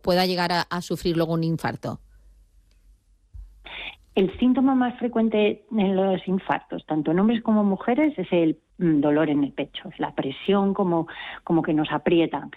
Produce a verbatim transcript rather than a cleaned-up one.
pueda llegar a, a sufrir luego un infarto? El síntoma más frecuente en los infartos, tanto en hombres como mujeres, es el dolor en el pecho, es la presión como, como que nos aprietan.